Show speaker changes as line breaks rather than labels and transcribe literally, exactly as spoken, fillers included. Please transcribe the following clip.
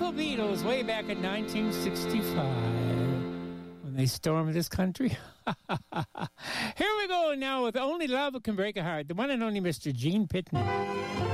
old Beatles way back in nineteen sixty-five when they stormed this country. Here we go now with Only Love Can Break a Heart, the one and only Mister Gene Pitney.